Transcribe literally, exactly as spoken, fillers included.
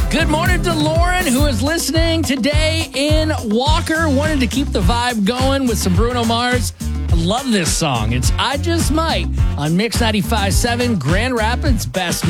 Good morning to Lauren, who is listening today in Walker. Wanted to keep the vibe going with some Bruno Mars. I love this song. It's I Just Might on Mix ninety-five point seven, Grand Rapids' best